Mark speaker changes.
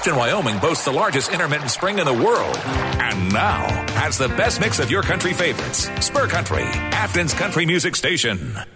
Speaker 1: Afton, Wyoming boasts the largest intermittent spring in the world. And now has the best mix of your country favorites. Spur Country, Afton's country music station.